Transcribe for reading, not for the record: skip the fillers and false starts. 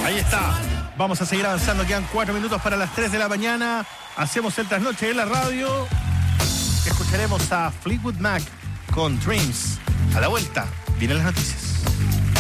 Ahí está. Vamos a seguir avanzando. Quedan 4 minutos para las 3 de la mañana. Hacemos el trasnoche en la radio. Escucharemos a Fleetwood Mac con Dreams. A la vuelta, vienen las noticias.